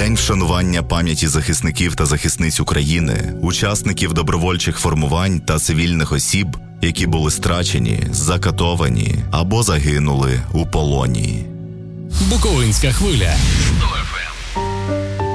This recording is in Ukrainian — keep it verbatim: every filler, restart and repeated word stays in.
День вшанування пам'яті захисників та захисниць України, учасників добровольчих формувань та цивільних осіб, які були страчені, закатовані або загинули у полоні. Буковинська хвиля.